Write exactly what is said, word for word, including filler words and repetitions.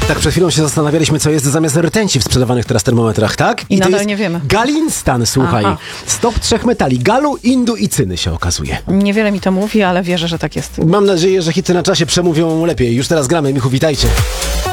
Tak przed chwilą się zastanawialiśmy, co jest zamiast rtęci w sprzedawanych teraz termometrach, tak? I to nadal jest nie wiemy. Galinstan, słuchaj. Aha. Stop trzech metali. Galu, indu i cyny się okazuje. Niewiele mi to mówi, ale wierzę, że tak jest. Mam nadzieję, że hity na czasie przemówią lepiej. Już teraz gramy. Michu, witajcie.